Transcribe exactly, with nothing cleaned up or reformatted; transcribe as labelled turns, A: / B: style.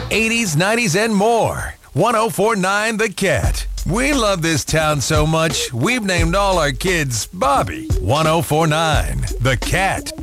A: eighties, nineties, and more. ten forty-nine The Cat. We love this town so much, we've named all our kids Bobby. ten forty-nine The Cat.